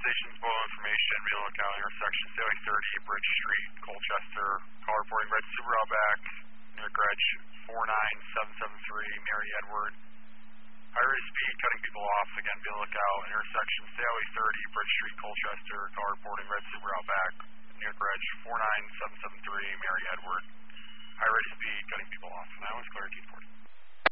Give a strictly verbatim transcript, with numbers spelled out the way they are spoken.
stations, below information, be lookout intersection Staley thirty, Bridge Street, Colchester, call reporting red Subaru Outback, near Gretsch, four nine seven seven three, Mary Edward. High rate of speed, cutting people off, again, be lookout intersection Staley thirty, Bridge Street, Colchester, call reporting red Subaru Outback, near Gretsch, four nine seven seven three, Mary Edward. High rate of speed, cutting people off. That one's clear, T forty.